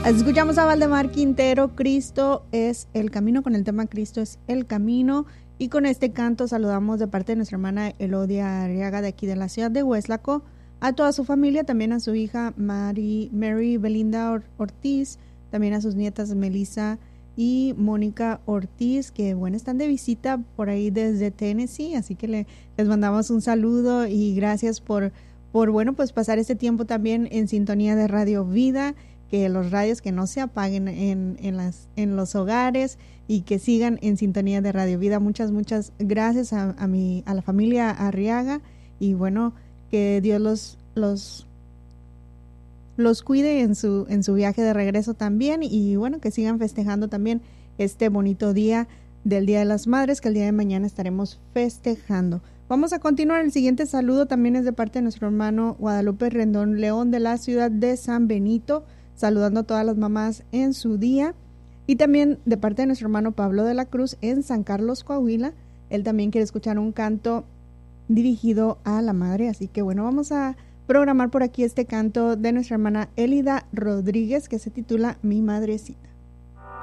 Escuchamos a Valdemar Quintero, Cristo es el camino, con el tema Cristo es el camino. Y con este canto saludamos de parte de nuestra hermana Elodia Arriaga de aquí de la ciudad de Hueslaco, a toda su familia, también a su hija Mary Belinda Ortiz, también a sus nietas Melissa y Mónica Ortiz, que bueno, están de visita por ahí desde Tennessee, así que les mandamos un saludo y gracias por bueno, pues pasar este tiempo también en sintonía de Radio Vida, que los radios que no se apaguen en los hogares y que sigan en sintonía de Radio Vida. Muchas gracias a la familia Arriaga, y bueno, que Dios los cuide en su viaje de regreso también, y bueno, que sigan festejando también este bonito día del Día de las Madres, que el día de mañana estaremos festejando. Vamos a continuar. El siguiente saludo también es de parte de nuestro hermano Guadalupe Rendón León de la ciudad de San Benito, saludando a todas las mamás en su día, y también de parte de nuestro hermano Pablo de la Cruz en San Carlos, Coahuila. Él también quiere escuchar un canto dirigido a la madre, así que bueno, vamos a programar por aquí este canto de nuestra hermana Elida Rodríguez, que se titula Mi Madrecita.